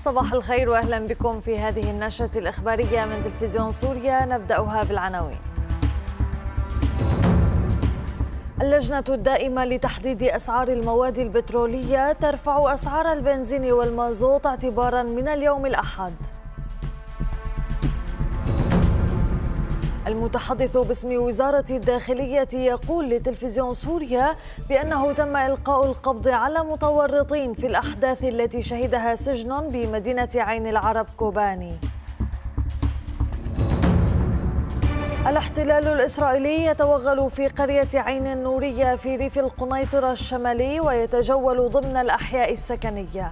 صباح الخير وأهلا بكم في هذه النشرة الإخبارية من تلفزيون سوريا. نبدأها بالعناوين. اللجنة الدائمة لتحديد أسعار المواد البترولية ترفع أسعار البنزين والمازوت اعتبارا من اليوم الأحد. المتحدث باسم وزارة الداخلية يقول لتلفزيون سوريا بأنه تم إلقاء القبض على متورطين في الأحداث التي شهدها سجن بمدينة عين العرب كوباني. الاحتلال الإسرائيلي يتوغل في قرية عين النورية في ريف القنيطرة الشمالي ويتجول ضمن الأحياء السكنية.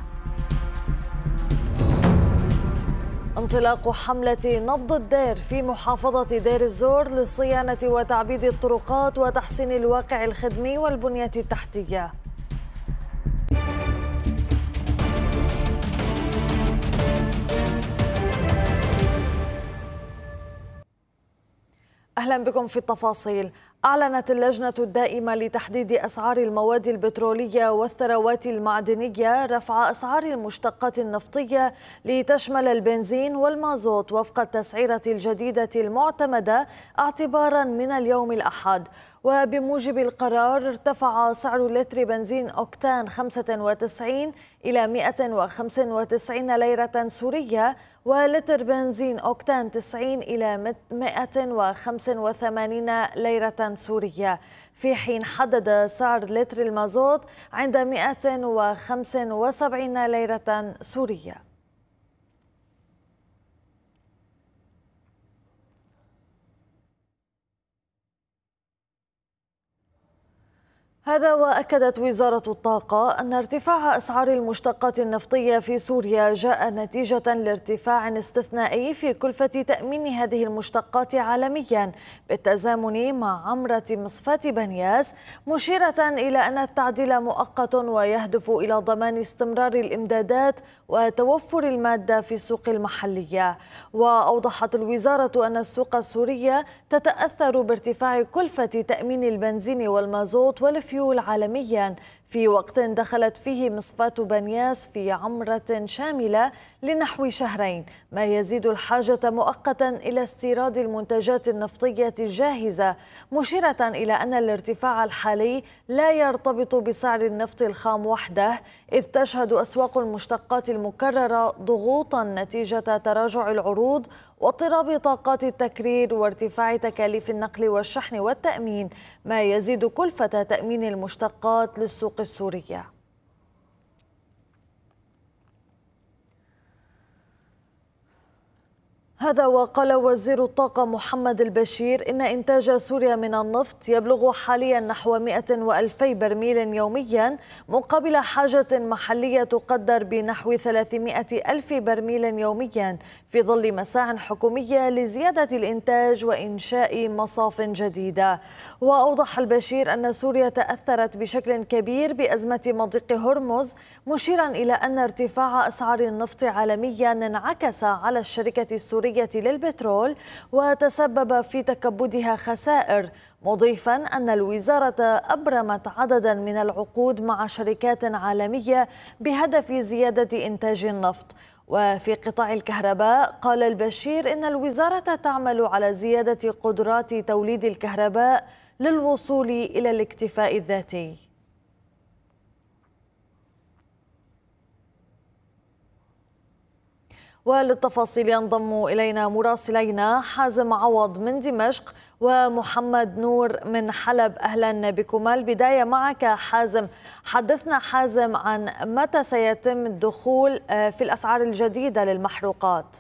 انطلاق حملة نبض الدير في محافظة دير الزور لصيانة وتعبيد الطرقات وتحسين الواقع الخدمي والبنية التحتية. أهلا بكم في التفاصيل. أعلنت اللجنة الدائمة لتحديد أسعار المواد البترولية والثروات المعدنية رفع أسعار المشتقات النفطية لتشمل البنزين والمازوت وفق التسعيرة الجديدة المعتمدة اعتبارا من اليوم الأحد. وبموجب القرار ارتفع سعر لتر بنزين أوكتان 95 إلى 195 ليرة سورية، ولتر بنزين أوكتان 90 إلى 185 ليرة سورية، في حين حدد سعر لتر المازوت عند 175 ليرة سورية. هذا وأكدت وزارة الطاقة أن ارتفاع أسعار المشتقات النفطية في سوريا جاء نتيجة لارتفاع استثنائي في كلفة تأمين هذه المشتقات عالميا بالتزامن مع عمرة مصفاة بنياس، مشيرة إلى أن التعديل مؤقت ويهدف إلى ضمان استمرار الإمدادات وتوفر المادة في السوق المحلية. وأوضحت الوزارة أن السوق السورية تتأثر بارتفاع كلفة تأمين البنزين والمازوت والفيول عالميا في وقت دخلت فيه مصفاة بنياس في عمرة شاملة لنحو شهرين، ما يزيد الحاجة مؤقتا إلى استيراد المنتجات النفطية الجاهزة، مشيرة إلى أن الارتفاع الحالي لا يرتبط بسعر النفط الخام وحده، إذ تشهد أسواق المشتقات المكررة ضغوطا نتيجة تراجع العروض واضطراب طاقات التكرير وارتفاع تكاليف النقل والشحن والتأمين، ما يزيد كلفة تأمين المشتقات للسوق السورية. هذا وقال وزير الطاقة محمد البشير إن إنتاج سوريا من النفط يبلغ حاليا نحو 100,000 برميل يوميا مقابل حاجة محلية تقدر بنحو 300,000 برميل يوميا، في ظل مساع حكومية لزيادة الإنتاج وإنشاء مصاف جديدة. وأوضح البشير أن سوريا تأثرت بشكل كبير بأزمة مضيق هرمز، مشيرا إلى أن ارتفاع أسعار النفط عالميا انعكس على الشركة السورية للبترول وتسبب في تكبدها خسائر، مضيفا أن الوزارة أبرمت عددا من العقود مع شركات عالمية بهدف زيادة إنتاج النفط. وفي قطاع الكهرباء قال البشير إن الوزارة تعمل على زيادة قدرات توليد الكهرباء للوصول إلى الاكتفاء الذاتي. وللتفاصيل ينضم إلينا مراسلينا حازم عوض من دمشق ومحمد نور من حلب. أهلا بكما. البداية معك حازم، حدثنا حازم عن متى سيتم الدخول في الأسعار الجديدة للمحروقات.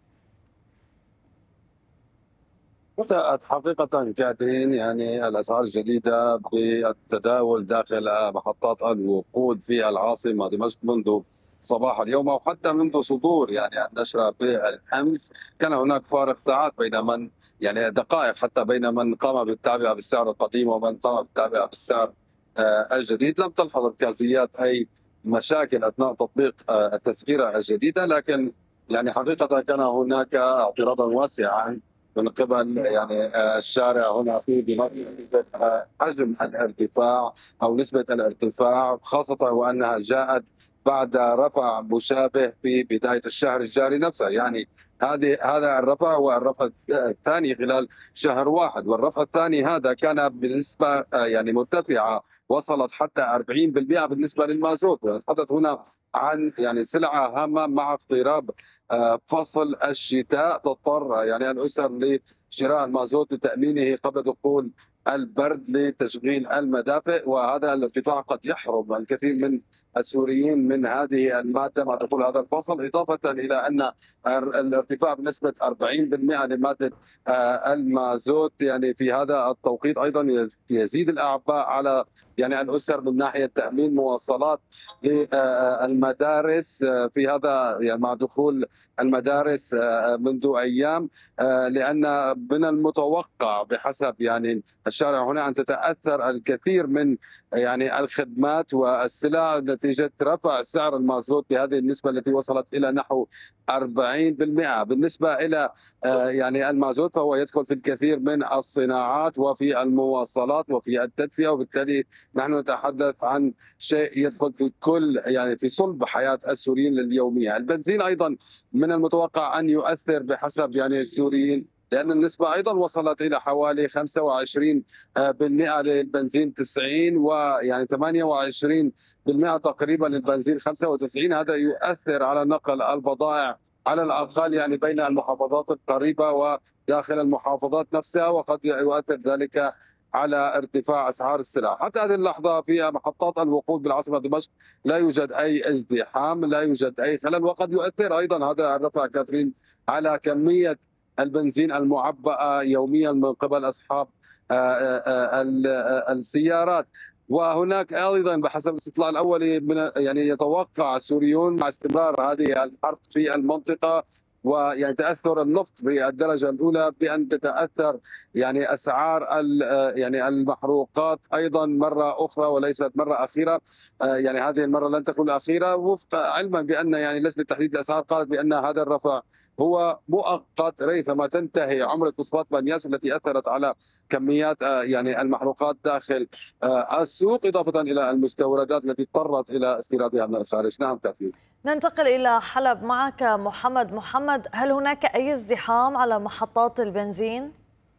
بدأت حقيقة كاترين الأسعار الجديدة بالتداول داخل محطات الوقود في العاصمة دمشق منذ صباح اليوم أو حتى منذ صدور النشرة بالأمس. كان هناك فارق ساعات بين من دقائق حتى بين من قام بالتعبئة بالسعر القديم ومن قام بالتعبئة بالسعر الجديد. لم تلحظ الكازيات أي مشاكل أثناء تطبيق التسعيرة الجديدة، لكن حقيقة كان هناك اعتراضا واسعا من قبل الشارع هنا في دمشق حجم الارتفاع او نسبه الارتفاع، خاصه وانها جاءت بعد رفع مشابه في بداية الشهر الجاري نفسه. يعني هذا الرفع هو الرفع الثاني خلال شهر واحد، والرفع الثاني هذا كان بنسبة يعني مرتفعة وصلت حتى 40% بالنسبة للمازوت. ونتحدث هنا عن يعني سلعة هامة مع اقتراب فصل الشتاء، تضطر يعني الأسر لشراء المازوت لتأمينه قبل دخول البرد لتشغيل المدافئ. وهذا الارتفاع قد يحرم الكثير من السوريين من هذه المادة مع دخول هذا الفصل، إضافة إلى أن الارتفاع بنسبة 40% لمادة المازوت يعني في هذا التوقيت أيضا يزيد الأعباء على يعني الأسر من ناحية تأمين مواصلات للمدارس في هذا، يعني مع دخول المدارس منذ أيام. لأن من المتوقع بحسب يعني الشارع هنا أن تتأثر الكثير من يعني الخدمات والسلع نتيجة رفع سعر المازوت بهذه النسبة التي وصلت إلى نحو 40%. بالنسبة إلى يعني المازوت فهو يدخل في الكثير من الصناعات وفي المواصلات وفي التدفئة، وبالتالي نحن نتحدث عن شيء يدخل في كل يعني في صلب حياة السوريين اليومية. البنزين أيضا من المتوقع أن يؤثر بحسب يعني السوريين، لأن النسبة أيضا وصلت إلى حوالي 25% للبنزين 90 ويعني 28% تقريبا للبنزين 95. هذا يؤثر على نقل البضائع على الأقل يعني بين المحافظات القريبة وداخل المحافظات نفسها، وقد يؤثر ذلك على ارتفاع أسعار السلع. حتى هذه اللحظة في محطات الوقود بالعاصمة دمشق لا يوجد أي ازدحام، لا يوجد أي خلل، وقد يؤثر أيضا هذا الرفع كاترين على كمية البنزين المعبأة يوميا من قبل أصحاب السيارات. وهناك ايضا بحسب الاستطلاع الاولي من يعني يتوقع السوريون مع استمرار هذه الحرب في المنطقه ويعني تاثر النفط بالدرجه الاولى بان تتاثر يعني اسعار يعني المحروقات ايضا مره اخرى وليست مره اخيره. يعني هذه المره لن تكون الاخيره، وفق علما بان يعني لجنه تحديد الاسعار قالت بان هذا الرفع هو مؤقت ريثما تنتهي عمر مصفات بنياس التي اثرت على كميات يعني المحروقات داخل السوق، إضافة إلى المستوردات التي اضطرت إلى استيرادها من الخارج. نعم تأثير. ننتقل إلى حلب معك محمد، هل هناك أي ازدحام على محطات البنزين؟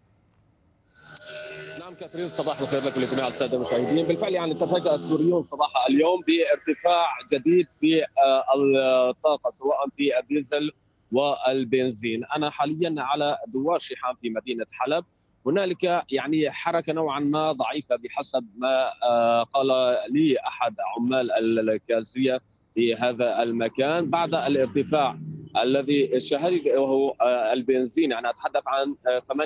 نعم كاترين، صباح الخير لك ولجميع الساده المشاهدين. بالفعل يعني تفاجأ السوريون صباح اليوم بارتفاع جديد في الطاقه سواء في الديزل والبنزين. انا حاليا على دوار شحام في مدينه حلب. هنالك يعني حركه نوعا ما ضعيفه بحسب ما قال لي احد عمال الكازيه في هذا المكان بعد الارتفاع الذي شهده البنزين. يعني اتحدث عن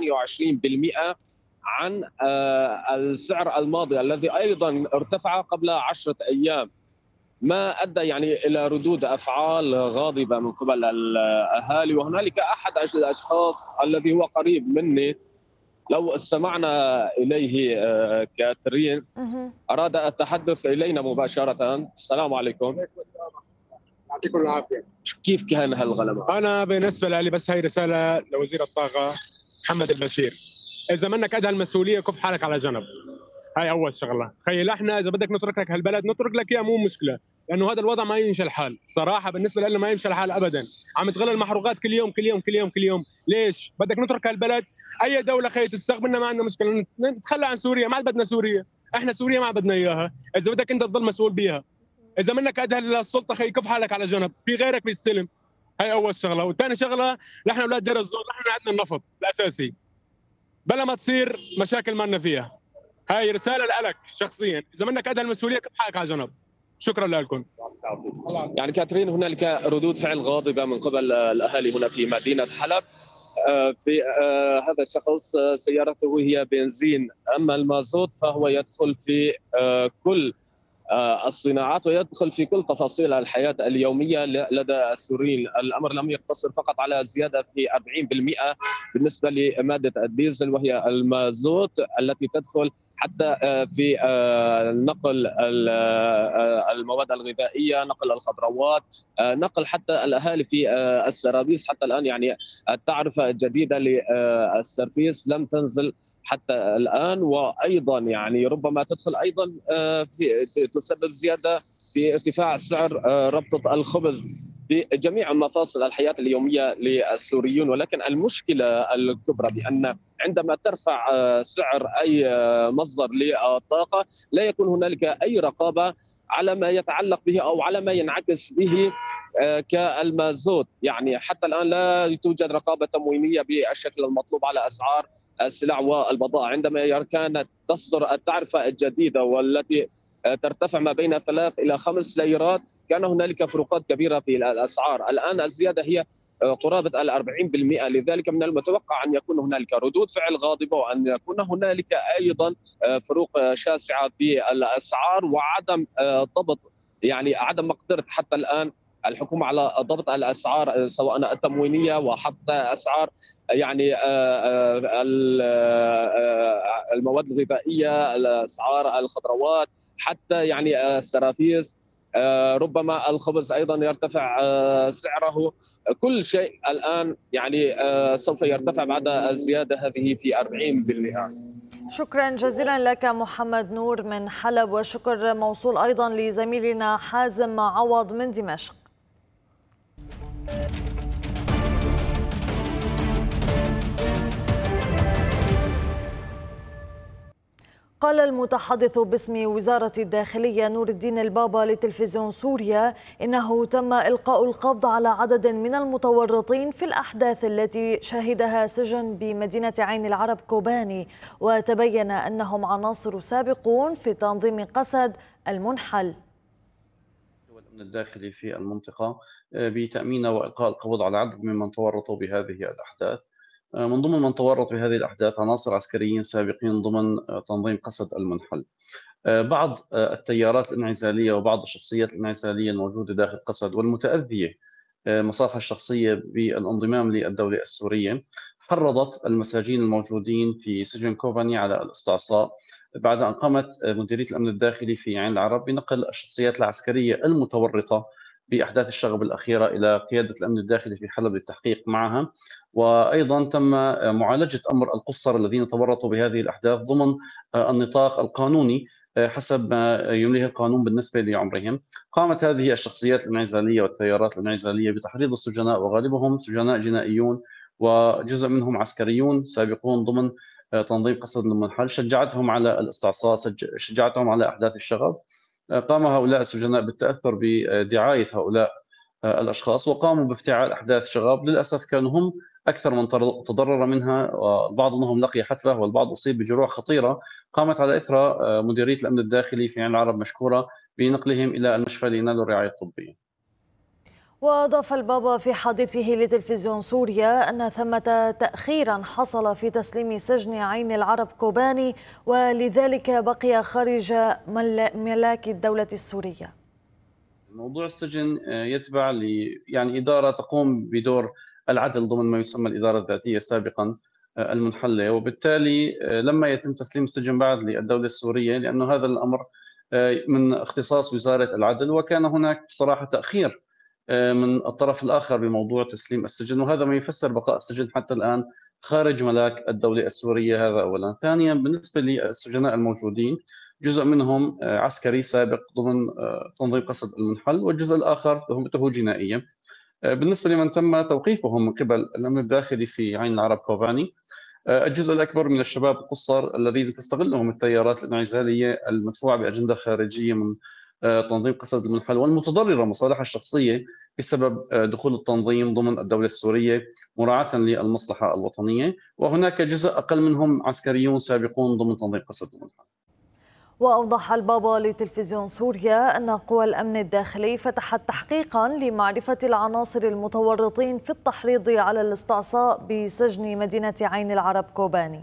28% عن السعر الماضي الذي ايضا ارتفع قبل 10 ايام، ما ادى يعني الى ردود افعال غاضبه من قبل الاهالي. وهنالك احد الاشخاص الذي هو قريب مني، لو استمعنا اليه كاترين، اراد التحدث الينا مباشره. السلام عليكم. يعطيكم العافيه. كيف كان هالغلبه؟ انا بالنسبه لي بس هي رساله لوزير الطاقه محمد البشير، اذا منك قد هالمسؤوليه كف حالك على جنب. هاي اول شغله. خيل احنا اذا بدك نترك لك هالبلد نترك لك اياه، مو مشكله، لانه هذا الوضع ما يمشي الحال صراحه. بالنسبه لنا ما يمشي الحال ابدا. عم تغلى المحروقات كل يوم كل يوم كل يوم كل يوم. ليش بدك نترك هالبلد؟ اي دوله خي تستغبنا، ما عندنا مشكله، نتخلى عن سوريا، ما عاد بدنا سوريا، احنا سوريا ما عاد بدنا اياها. اذا بدك انت تضل مسؤول بيها، اذا منك قد هالسلطه خي كف حالك على جنب، في غيرك بيستلم. هاي اول شغله. وثاني شغله، نحن اولاد دير الزور، نحن عندنا النفط الاساسي، بلا ما تصير مشاكل مالنا فيها. هاي رساله لك شخصيا، اذا منك قد هالمسؤوليه كف حالك على جنب. شكرا لكم. يعني كاترين، هنالك ردود فعل غاضبه من قبل الاهالي هنا في مدينه حلب. في هذا الشخص سيارته هي بنزين، اما المازوت فهو يدخل في كل الصناعات ويدخل في كل تفاصيل الحياة اليومية لدى السوريين. الأمر لم يقتصر فقط على زيادة في 40% بالنسبة لمادة الديزل وهي المازوت التي تدخل حتى في نقل المواد الغذائية، نقل الخضروات، نقل حتى الأهالي في السرابيس. حتى الآن يعني التعرفة الجديدة للسرفيس لم تنزل حتى الآن، وأيضا يعني ربما تدخل أيضا في تسبب زيادة بارتفاع سعر ربطة الخبز بجميع مفاصل الحياة اليومية للسوريين. ولكن المشكلة الكبرى بأن عندما ترفع سعر أي مصدر للطاقة لا يكون هنالك أي رقابة على ما يتعلق به أو على ما ينعكس به كالمازوت. يعني حتى الآن لا توجد رقابة تموينية بالشكل المطلوب على أسعار السلع والبضائع. عندما كانت تصدر التعرفة الجديدة والتي ترتفع ما بين 3 إلى 5 ليرات كان هنالك فروقات كبيرة في الأسعار. الآن الزيادة هي قرابة 40%. لذلك من المتوقع أن يكون هنالك ردود فعل غاضبة وأن يكون هنالك أيضا فروق شاسعة في الأسعار وعدم ضبط، يعني عدم مقدرة حتى الآن الحكومة على ضبط الأسعار سواء التموينية وحتى أسعار يعني المواد الغذائية، أسعار الخضروات، حتى يعني السرافيس. ربما الخبز ايضا يرتفع سعره. كل شيء الان يعني سوف يرتفع بعد الزياده هذه في 40%. شكرا جزيلا لك محمد نور من حلب، وشكر موصول ايضا لزميلنا حازم عوض من دمشق. قال المتحدث باسم وزارة الداخلية نور الدين البابا لتلفزيون سوريا إنه تم إلقاء القبض على عدد من المتورطين في الأحداث التي شهدها سجن بمدينة عين العرب كوباني، وتبين أنهم عناصر سابقون في تنظيم قسد المنحل. والأمن الداخلي في المنطقة بتأمين وإلقاء القبض على عدد ممن تورطوا بهذه الأحداث. من ضمن من تورط في هذه الأحداث عناصر عسكريين سابقين ضمن تنظيم قسد المنحل. بعض التيارات الانعزالية وبعض الشخصيات الانعزالية الموجودة داخل قسد والمتأذية مصالحها الشخصية بالانضمام للدولة السورية حرضت المساجين الموجودين في سجن كوباني على الاستعصاء بعد أن قامت مديرية الأمن الداخلي في عين العرب بنقل الشخصيات العسكرية المتورطة بأحداث الشغب الأخيرة إلى قيادة الأمن الداخلي في حلب للتحقيق معها. وأيضا تم معالجة أمر القُصّر الذين تورطوا بهذه الأحداث ضمن النطاق القانوني حسب ما يمليه القانون بالنسبة لعمرهم. قامت هذه الشخصيات الانعزالية والتيارات الانعزالية بتحريض السجناء، وغالبهم سجناء جنائيون وجزء منهم عسكريون سابقون ضمن تنظيم قسد المنحل، شجعتهم على الاستعصاء، شجعتهم على أحداث الشغب. قام هؤلاء السجناء بالتأثر بدعاية هؤلاء الأشخاص وقاموا بافتعال أحداث شغب. للأسف كانوا هم أكثر من تضرر منها، والبعض منهم لقي حتفة والبعض أصيب بجروح خطيرة قامت على إثرها مديرية الأمن الداخلي في عين العرب مشكورة بنقلهم إلى المشفى لينالوا الرعاية الطبية. وأضاف البابا في حديثه لتلفزيون سوريا أن ثمة تأخيرا حصل في تسليم سجن عين العرب كوباني، ولذلك بقي خارج ملاك الدولة السورية. موضوع السجن يتبع يعني إدارة تقوم بدور العدل ضمن ما يسمى الإدارة الذاتية سابقا المنحلة، وبالتالي لما يتم تسليم السجن بعد للدولة السورية لأنه هذا الأمر من اختصاص وزارة العدل، وكان هناك بصراحة تأخير من الطرف الآخر بموضوع تسليم السجن، وهذا ما يفسر بقاء السجن حتى الآن خارج ملاك الدولة السورية. هذا أولا. ثانيا، بالنسبة للسجناء الموجودين جزء منهم عسكري سابق ضمن تنظيم قسد المنحل، والجزء الآخر تهمته جنائية. بالنسبة لمن تم توقيفهم من قبل الأمن الداخلي في عين العرب كوباني، الجزء الأكبر من الشباب القُصّر الذين تستغلهم التيارات الانعزالية المدفوعة بأجندة خارجية من تنظيم قسد المنحل والمتضررة مصالحها الشخصية بسبب دخول التنظيم ضمن الدولة السورية مراعاة للمصلحة الوطنية، وهناك جزء أقل منهم عسكريون سابقون ضمن تنظيم قسد المنحل. وأوضح البابا لتلفزيون سوريا أن قوى الأمن الداخلي فتحت تحقيقا لمعرفة العناصر المتورطين في التحريض على الاستعصاء بسجن مدينة عين العرب كوباني.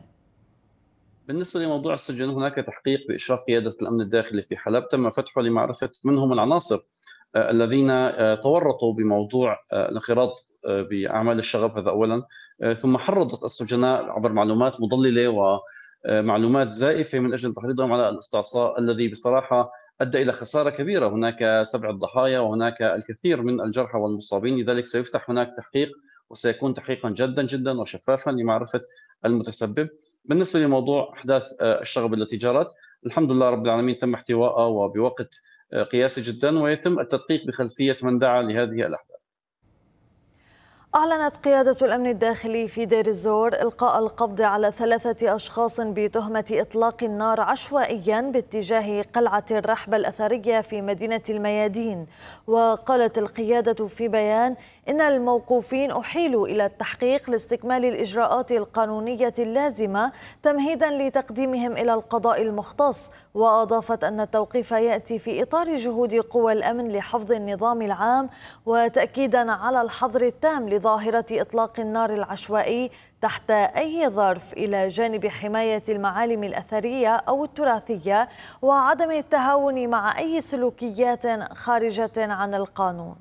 بالنسبة لموضوع السجن هناك تحقيق بإشراف قيادة الأمن الداخلي في حلب تم فتحه لمعرفة من هم العناصر الذين تورطوا بموضوع الانخراط بأعمال الشغب، هذا أولا. ثم حرضت السجناء عبر معلومات مضللة ومعلومات زائفة من أجل تحريضهم على الاستعصاء الذي بصراحة أدى إلى خسارة كبيرة. هناك 7 ضحايا وهناك الكثير من الجرحى والمصابين، لذلك سيفتح هناك تحقيق وسيكون تحقيقا جدا جدا وشفافا لمعرفة المتسبب. بالنسبة لموضوع أحداث الشغب التي جرت، الحمد لله رب العالمين تم احتوائها، وبوقت قياسي جدا، ويتم التدقيق بخلفية من دعا لهذه الأحداث. أعلنت قيادة الأمن الداخلي في دير الزور إلقاء القبض على 3 أشخاص بتهمة إطلاق النار عشوائيا باتجاه قلعة الرحبة الأثرية في مدينة الميادين. وقالت القيادة في بيان إن الموقوفين أحيلوا إلى التحقيق لاستكمال الإجراءات القانونية اللازمة تمهيدا لتقديمهم إلى القضاء المختص. وأضافت أن التوقيف يأتي في إطار جهود قوى الأمن لحفظ النظام العام وتأكيدا على الحظر التام لظاهرة إطلاق النار العشوائي تحت أي ظرف إلى جانب حماية المعالم الأثرية أو التراثية وعدم التهاون مع أي سلوكيات خارجة عن القانون.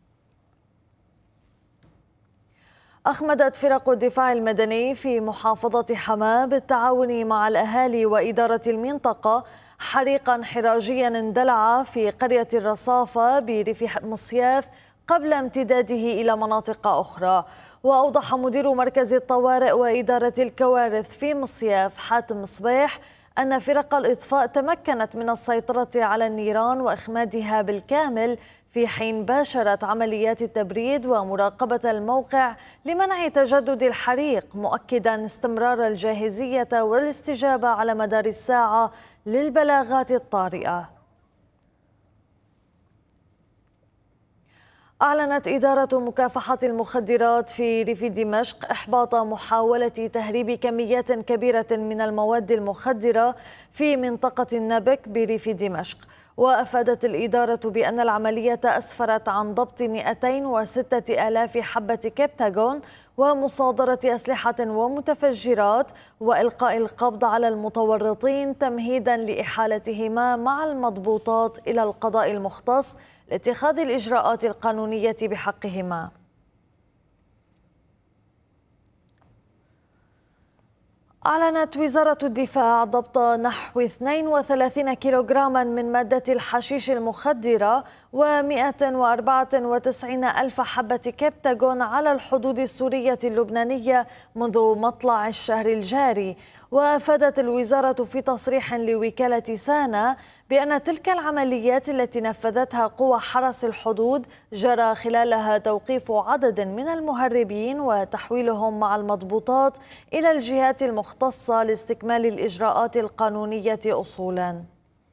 أخمدت فرق الدفاع المدني في محافظة حماة بالتعاون مع الأهالي وإدارة المنطقة حريقا حراجيا اندلع في قرية الرصافة بريف مصياف قبل امتداده إلى مناطق أخرى. وأوضح مدير مركز الطوارئ وإدارة الكوارث في مصياف حاتم صبيح أن فرق الإطفاء تمكنت من السيطرة على النيران وإخمادها بالكامل، في حين باشرت عمليات التبريد ومراقبة الموقع لمنع تجدد الحريق، مؤكدا استمرار الجاهزية والاستجابة على مدار الساعة للبلاغات الطارئة. أعلنت إدارة مكافحة المخدرات في ريف دمشق إحباط محاولة تهريب كميات كبيرة من المواد المخدرة في منطقة النبك بريف دمشق. وأفادت الإدارة بأن العملية أسفرت عن ضبط 206,000 حبة كبتاغون ومصادرة أسلحة ومتفجرات وإلقاء القبض على المتورطين تمهيدا لإحالتهما مع المضبوطات إلى القضاء المختص لاتخاذ الإجراءات القانونية بحقهما. أعلنت وزارة الدفاع ضبط نحو 32 كيلوغراما من مادة الحشيش المخدرة و194 ألف حبة كبتاغون على الحدود السورية اللبنانية منذ مطلع الشهر الجاري. وأفادت الوزارة في تصريح لوكالة سانا بأن تلك العمليات التي نفذتها قوى حرس الحدود جرى خلالها توقيف عدد من المهربين وتحويلهم مع المضبوطات إلى الجهات المختصة لاستكمال الإجراءات القانونية أصولاً.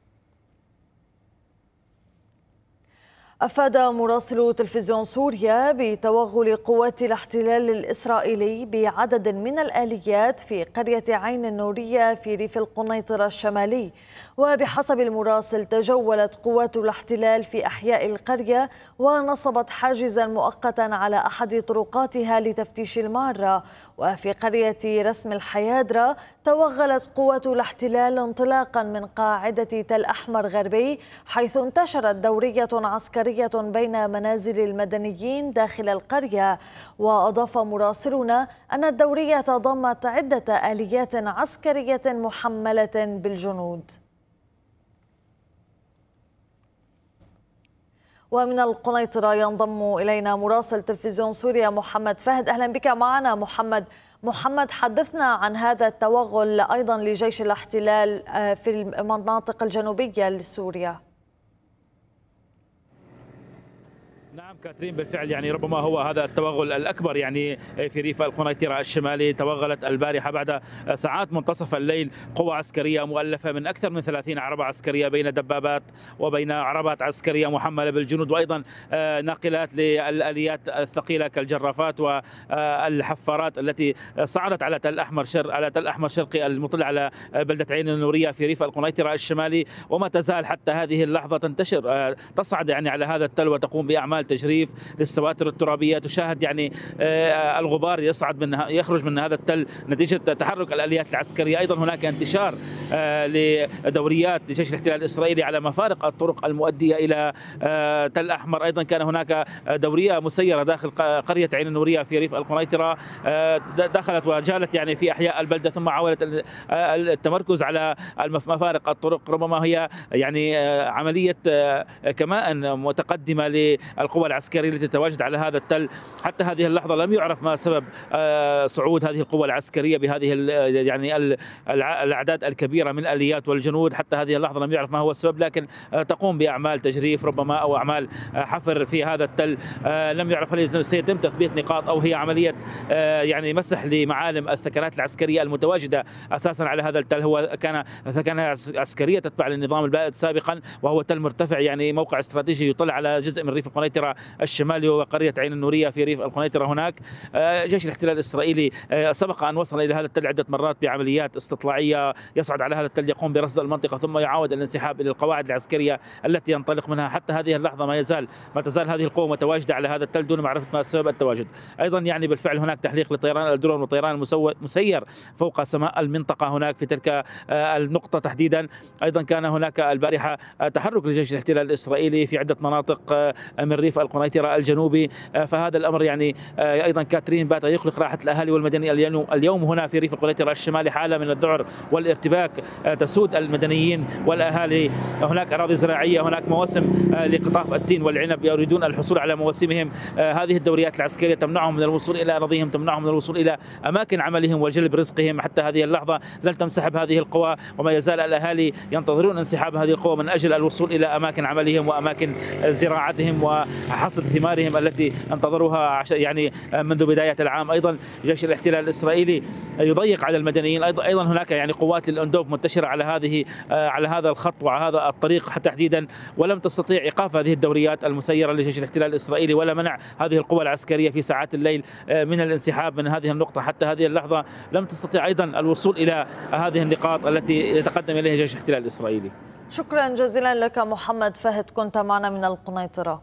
أفاد مراسل تلفزيون سوريا بتوغل قوات الاحتلال الإسرائيلي بعدد من الآليات في قرية عين النورية في ريف القنيطرة الشمالي. وبحسب المراسل تجولت قوات الاحتلال في أحياء القرية ونصبت حاجزا مؤقتا على أحد طرقاتها لتفتيش المارة. وفي قرية رسم الحيادرة توغلت قوات الاحتلال انطلاقا من قاعدة تل أحمر غربي، حيث انتشرت دورية عسكرية بين منازل المدنيين داخل القرية. وأضاف مراسلنا أن الدورية ضمت عدة آليات عسكرية محملة بالجنود. ومن القنيطرة ينضم إلينا مراسل تلفزيون سوريا محمد فهد. أهلا بك معنا محمد، حدثنا عن هذا التوغل أيضا لجيش الاحتلال في المناطق الجنوبية لسوريا. نعم كاترين، بالفعل يعني ربما هو هذا التوغل الأكبر يعني في ريف القنيطرة الشمالي. توغلت البارحة بعد ساعات منتصف الليل قوة عسكرية مؤلفة من أكثر من 30 عربة عسكرية بين دبابات وبين عربات عسكرية محملة بالجنود، وأيضا ناقلات للآليات الثقيلة كالجرافات والحفارات التي صعدت على تل أحمر شرقي المطل على بلدة عين النورية في ريف القنيطرة الشمالي. وما تزال حتى هذه اللحظة تصعد يعني على هذا التل وتقوم بأعمال تجريف للسواتر الترابية. تشاهد يعني الغبار يخرج من هذا التل نتيجة تحرك الآليات العسكرية. أيضا هناك انتشار لدوريات لجيش الاحتلال الإسرائيلي على مفارق الطرق المؤدية إلى تل أحمر. أيضا كان هناك دورية مسيرة داخل قرية عين النورية في ريف القنيطرة، دخلت وجالت يعني في أحياء البلدة ثم عاولت التمركز على مفارق الطرق. ربما هي يعني عملية كمان متقدمة للقوات والقوى العسكرية التي تتواجد على هذا التل. حتى هذه اللحظة لم يعرف ما سبب صعود هذه القوى العسكرية بهذه يعني الأعداد الكبيرة من الآليات والجنود. حتى هذه اللحظة لم يعرف ما هو السبب، لكن تقوم بأعمال تجريف ربما أو أعمال حفر في هذا التل. لم يعرف هل سيتم تثبيت نقاط أو هي عملية يعني مسح لمعالم الثكنات العسكرية المتواجدة أساسا على هذا التل. هو كان ثكنة عسكرية تتبع للنظام البائد سابقا، وهو تل مرتفع يعني موقع استراتيجي يطل على جزء من ريف القنيطرة الشمالي وقرية عين النورية في ريف القنيطرة. هناك جيش الاحتلال الإسرائيلي سبق أن وصل إلى هذا التل عدة مرات بعمليات استطلاعية، يصعد على هذا التل يقوم برصد المنطقة ثم يعاود الانسحاب إلى القواعد العسكرية التي ينطلق منها. حتى هذه اللحظة ما تزال هذه القوة متواجدة على هذا التل دون معرفة ما سبب التواجد. أيضا يعني بالفعل هناك تحليق لطيران الدرون وطيران المسير فوق سماء المنطقة هناك في تلك النقطة تحديدا. أيضا كان هناك البارحة تحرك لجيش الاحتلال الإسرائيلي في عدة مناطق من ريف القنيطرة الجنوبي. فهذا الأمر يعني أيضا كاترين بات يقلق راحة الأهالي والمدنيين. اليوم هنا في ريف القنيطرة الشمالي حالة من الذعر والارتباك تسود المدنيين والأهالي. هناك أراضي زراعية، هناك مواسم لقطاف التين والعنب يريدون الحصول على مواسمهم. هذه الدوريات العسكرية تمنعهم من الوصول إلى أراضيهم، تمنعهم من الوصول إلى أماكن عملهم وجلب رزقهم. حتى هذه اللحظة لن تنسحب هذه القوى، وما يزال الأهالي ينتظرون انسحاب هذه القوى من أجل الوصول إلى أماكن عملهم وأماكن زراعتهم وحصد ثمارهم التي انتظروها يعني منذ بداية العام. أيضا جيش الاحتلال الإسرائيلي يضيق على المدنيين. أيضا هناك يعني قوات للأندوف منتشرة على هذا الخط وعلى هذا الطريق تحديدا، ولم تستطيع إيقاف هذه الدوريات المسيرة لجيش الاحتلال الإسرائيلي، ولا منع هذه القوى العسكرية في ساعات الليل من الانسحاب من هذه النقطة. حتى هذه اللحظة لم تستطيع أيضا الوصول إلى هذه النقاط التي يتقدم إليها جيش الاحتلال الإسرائيلي. شكرا جزيلا لك محمد فهد، كنت معنا من القنيطرة.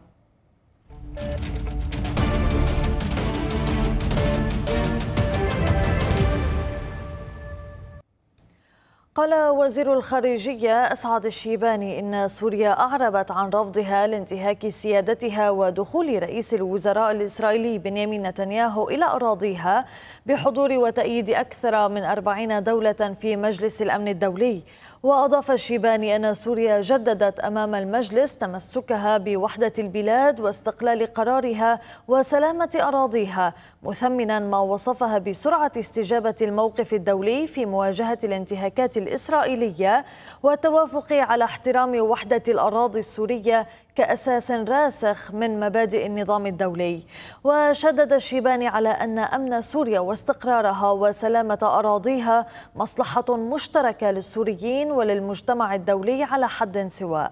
قال وزير الخارجية أسعد الشيباني إن سوريا أعربت عن رفضها لانتهاك سيادتها ودخول رئيس الوزراء الإسرائيلي بنيامين نتنياهو إلى أراضيها بحضور وتأييد أكثر من 40 دولة في مجلس الأمن الدولي. وأضاف الشيباني أن سوريا جددت أمام المجلس تمسكها بوحدة البلاد واستقلال قرارها وسلامة أراضيها، مثمنا ما وصفها بسرعة استجابة الموقف الدولي في مواجهة الانتهاكات الإسرائيلية والتوافق على احترام وحدة الأراضي السورية كأساس راسخ من مبادئ النظام الدولي. وشدد الشيباني على أن أمن سوريا واستقرارها وسلامة أراضيها مصلحة مشتركة للسوريين وللمجتمع الدولي على حد سواء.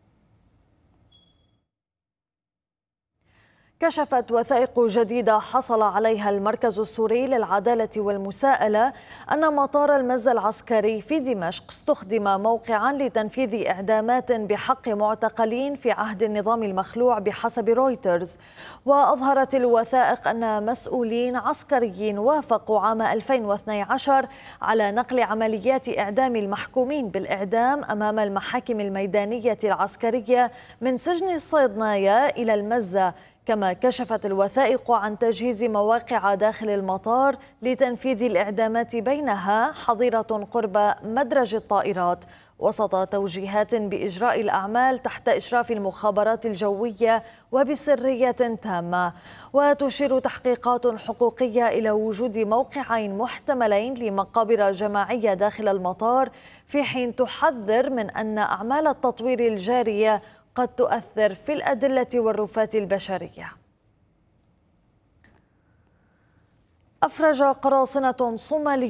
كشفت وثائق جديدة حصل عليها المركز السوري للعدالة والمساءلة أن مطار المزة العسكري في دمشق استخدم موقعا لتنفيذ إعدامات بحق معتقلين في عهد النظام المخلوع بحسب رويترز. وأظهرت الوثائق أن مسؤولين عسكريين وافقوا عام 2012 على نقل عمليات إعدام المحكومين بالإعدام أمام المحاكم الميدانية العسكرية من سجن الصيدناية إلى المزة. كما كشفت الوثائق عن تجهيز مواقع داخل المطار لتنفيذ الإعدامات، بينها حظيرة قرب مدرج الطائرات، وسط توجيهات بإجراء الأعمال تحت إشراف المخابرات الجوية وبسرية تامة. وتشير تحقيقات حقوقية إلى وجود موقعين محتملين لمقابر جماعية داخل المطار، في حين تحذر من أن أعمال التطوير الجارية قد تؤثر في الأدلة والرفات البشرية. أفرج قراصنة صوماليون